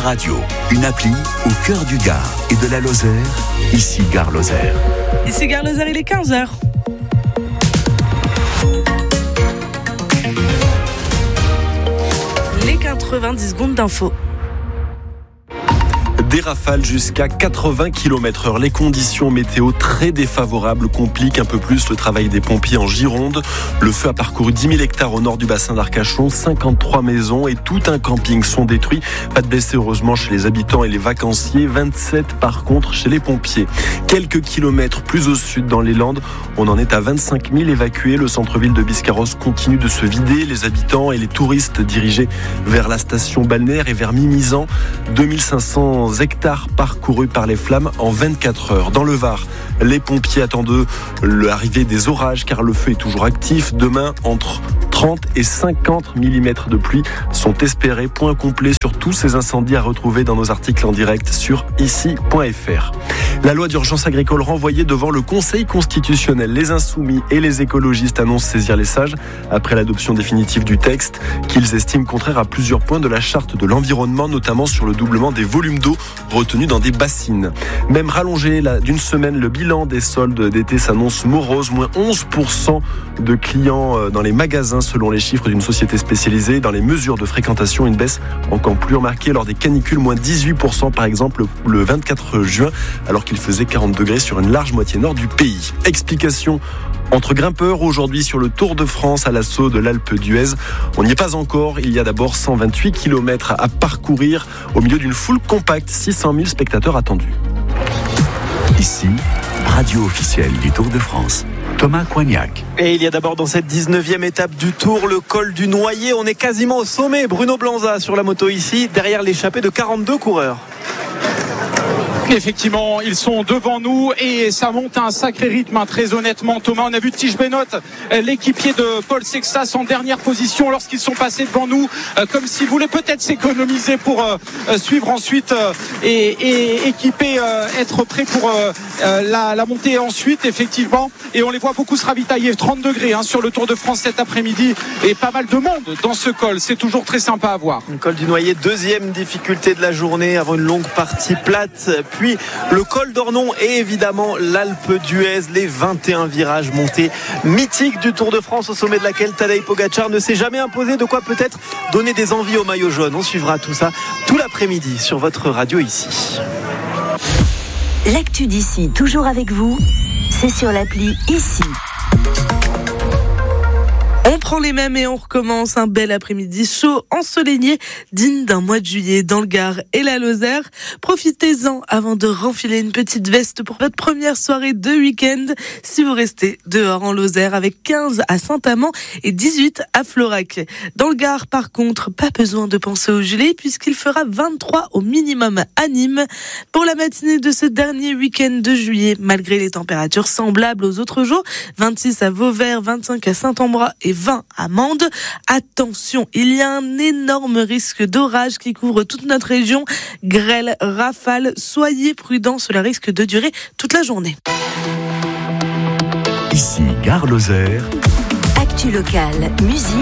Radio, une appli au cœur du Gard et de la Lozère, ici Gare Lozère. Ici Gare Lozère, il est 15h. Les 90 secondes d'info. Des rafales jusqu'à 80 km/h. Les conditions météo très défavorables compliquent un peu plus le travail des pompiers en Gironde. Le feu a parcouru 10 000 hectares au nord du bassin d'Arcachon. 53 maisons et tout un camping sont détruits. Pas de blessés heureusement chez les habitants et les vacanciers. 27 par contre chez les pompiers. Quelques kilomètres plus au sud dans les Landes, on en est à 25 000 évacués. Le centre-ville de Biscarrosse continue de se vider. Les habitants et les touristes dirigés vers la station balnéaire et vers Mimizan. 2500 hectares parcourus par les flammes en 24 heures. Dans le Var, les pompiers attendent l'arrivée des orages car le feu est toujours actif. Demain, entre 30 et 50 mm de pluie sont espérés. Point complet sur tous ces incendies à retrouver dans nos articles en direct sur ici.fr. La loi d'urgence agricole renvoyée devant le Conseil constitutionnel. Les insoumis et les écologistes annoncent saisir les sages après l'adoption définitive du texte qu'ils estiment contraire à plusieurs points de la charte de l'environnement, notamment sur le doublement des volumes d'eau retenus dans des bassines. Même rallongé d'une semaine, le bilan des soldes d'été s'annonce morose. Moins 11% de clients dans les magasins selon les chiffres d'une société spécialisée. Dans les mesures de fréquentation, une baisse encore plus remarquée lors des canicules. Moins 18% par exemple le 24 juin alors qu'il faisait 40 degrés sur une large moitié nord du pays. Explication entre grimpeurs aujourd'hui sur le Tour de France à l'assaut de l'Alpe d'Huez. On n'y est pas encore. Il y a d'abord 128 km à parcourir au milieu d'une foule compacte. 600 000 spectateurs attendus. Ici, radio officielle du Tour de France. Thomas Coignac. Et il y a d'abord dans cette 19e étape du Tour le col du Noyer. On est quasiment au sommet. Bruno Blanza sur la moto ici, derrière l'échappée de 42 coureurs. Effectivement, ils sont devant nous et ça monte à un sacré rythme, très honnêtement. Thomas, on a vu Tige Benoît, l'équipier de Paul Sexas en dernière position lorsqu'ils sont passés devant nous, comme s'ils voulaient peut-être s'économiser pour suivre ensuite et équiper, être prêts pour la montée ensuite, effectivement. Et on les voit beaucoup se ravitailler, 30 degrés sur le Tour de France cet après-midi et pas mal de monde dans ce col. C'est toujours très sympa à voir. Le col du Noyer, deuxième difficulté de la journée avant une longue partie plate. Puis le col d'Ornon et évidemment l'Alpe d'Huez, les 21 virages montés mythiques du Tour de France au sommet de laquelle Tadej Pogačar ne s'est jamais imposé, de quoi peut-être donner des envies au maillot jaune. On suivra tout ça tout l'après-midi sur votre radio ici. L'actu d'ici, toujours avec vous, c'est sur l'appli ici. On prend les mêmes et on recommence un bel après-midi chaud, ensoleillé, digne d'un mois de juillet dans le Gard et la Lozère. Profitez-en avant de renfiler une petite veste pour votre première soirée de week-end si vous restez dehors en Lozère, avec 15 à Saint-Amand et 18 à Florac. Dans le Gard, par contre, pas besoin de penser au gelé puisqu'il fera 23 au minimum à Nîmes. Pour la matinée de ce dernier week-end de juillet, malgré les températures semblables aux autres jours, 26 à Vauvert, 25 à Saint-Ambrois et 20 à Mende. Attention, il y a un énorme risque d'orage qui couvre toute notre région. Grêle, rafale, soyez prudents, cela risque de durer toute la journée. Ici, Gare Lozère. Actu locale, musique.